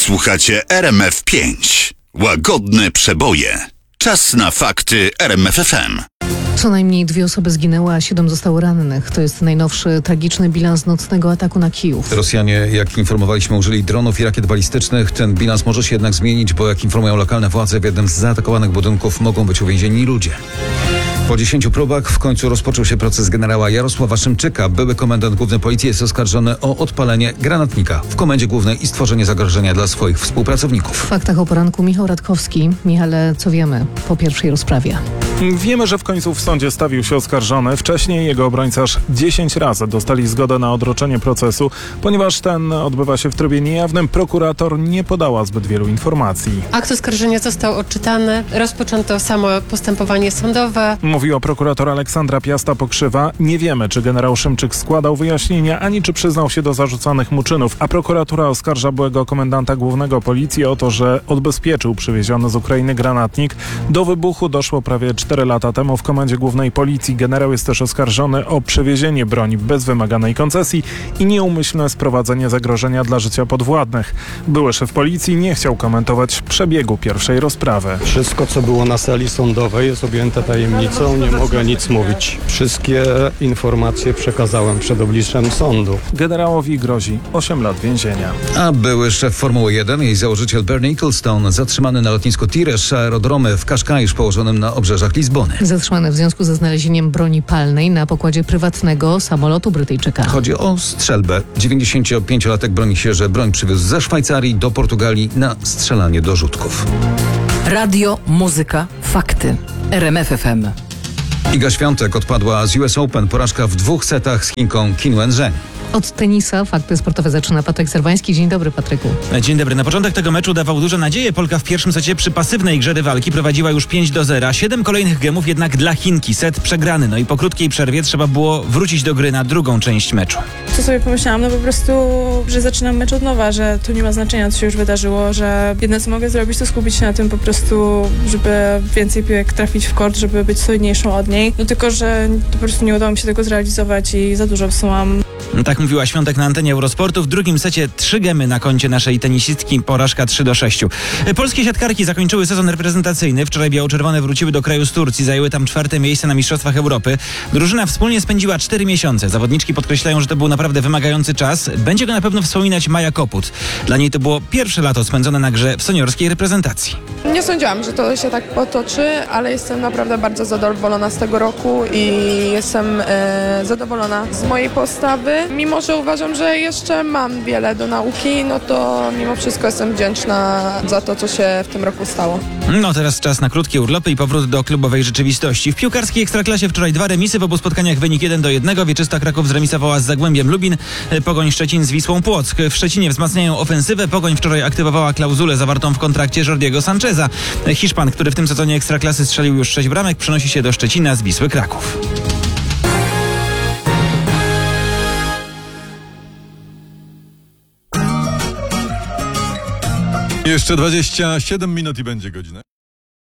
Słuchacie RMF5. Łagodne przeboje. Czas na fakty RMF FM. Co najmniej 2 osoby zginęły, a 7 zostało rannych. To jest najnowszy tragiczny bilans nocnego ataku na Kijów. Rosjanie, jak informowaliśmy, użyli dronów i rakiet balistycznych. Ten bilans może się jednak zmienić, bo jak informują lokalne władze, w jednym z zaatakowanych budynków mogą być uwięzieni ludzie. Po 10 próbach w końcu rozpoczął się proces generała Jarosława Szymczyka. Były komendant główny policji jest oskarżony o odpalenie granatnika w komendzie głównej i stworzenie zagrożenia dla swoich współpracowników. W faktach o poranku Michał Radkowski. Michale, co wiemy po pierwszej rozprawie? Wiemy, że w końcu w sądzie stawił się oskarżony. Wcześniej jego obrońca 10 razy dostali zgodę na odroczenie procesu. Ponieważ ten odbywa się w trybie niejawnym, prokurator nie podała zbyt wielu informacji. Akt oskarżenia został odczytany. Rozpoczęto samo postępowanie sądowe. Mówiła prokurator Aleksandra Piasta-Pokrzywa. Nie wiemy, czy generał Szymczyk składał wyjaśnienia, ani czy przyznał się do zarzucanych mu czynów. A prokuratura oskarża byłego komendanta głównego policji o to, że odbezpieczył przywieziony z Ukrainy granatnik. Do wybuchu doszło prawie 4 lata temu w komendzie głównej policji. Generał jest też oskarżony o przewiezienie broni bez wymaganej koncesji i nieumyślne sprowadzenie zagrożenia dla życia podwładnych. Były szef policji nie chciał komentować przebiegu pierwszej rozprawy. Wszystko, co było na sali sądowej, jest objęte tajemnicą. Nie mogę nic mówić. Wszystkie informacje przekazałem przed obliczem sądu. Generałowi grozi 8 lat więzienia. A były szef Formuły 1 i założyciel Bernie Ecclestone zatrzymany na lotnisku Tires aerodromy w Kaszkaisz położonym na obrzeżach Lizbony. Zatrzymany w związku ze znalezieniem broni palnej na pokładzie prywatnego samolotu Brytyjczyka. Chodzi o strzelbę. 95-latek broni się, że broń przywiózł ze Szwajcarii do Portugalii na strzelanie do rzutków. Radio, muzyka, fakty. RMF FM. Iga Świątek odpadła z US Open. Porażka w 2 setach z Chinką Qin Wenzheng. Od tenisa fakty sportowe zaczyna Patryk Serwański. Dzień dobry, Patryku. Dzień dobry. Na początek tego meczu dawał duże nadzieje. Polka w pierwszym secie przy pasywnej grze rywalki prowadziła już 5-0. 7 kolejnych gemów jednak dla Chinki. Set przegrany. No i po krótkiej przerwie trzeba było wrócić do gry na drugą część meczu. Co sobie pomyślałam? No po prostu, że zaczynam mecz od nowa, że to nie ma znaczenia, co się już wydarzyło, że jedyne co mogę zrobić, to skupić się na tym po prostu, żeby więcej piłek trafić w kort, żeby być solidniejszą od niej. No tylko, że po prostu nie udało mi się tego zrealizować i za dużo wsyłam. Tak mówiła Świątek na antenie Eurosportu. W drugim secie 3 gemy na koncie naszej tenisistki. Porażka 3-6. Polskie siatkarki zakończyły sezon reprezentacyjny. Wczoraj biało-czerwone wróciły do kraju z Turcji. Zajęły tam 4. miejsce na Mistrzostwach Europy. Drużyna wspólnie spędziła 4 miesiące. Zawodniczki podkreślają, że to był naprawdę wymagający czas. Będzie go na pewno wspominać Maja Koput. Dla niej to było pierwsze lato spędzone na grze w seniorskiej reprezentacji. Nie sądziłam, że to się tak potoczy, ale jestem naprawdę bardzo zadowolona z tego roku i jestem zadowolona z mojej postawy. Mimo że uważam, że jeszcze mam wiele do nauki, no to mimo wszystko jestem wdzięczna za to, co się w tym roku stało. No teraz czas na krótkie urlopy i powrót do klubowej rzeczywistości. W piłkarskiej Ekstraklasie wczoraj 2 remisy, w obu spotkaniach wynik 1-1. Wieczysta Kraków zremisowała z Zagłębiem Lubin, Pogoń Szczecin z Wisłą Płock. W Szczecinie wzmacniają ofensywę. Pogoń wczoraj aktywowała klauzulę zawartą w kontrakcie Jordiego Sancheza. Hiszpan, który w tym sezonie Ekstraklasy strzelił już 6 bramek, przenosi się do Szczecina z Wisły Kraków. Jeszcze 27 minut i będzie godzina.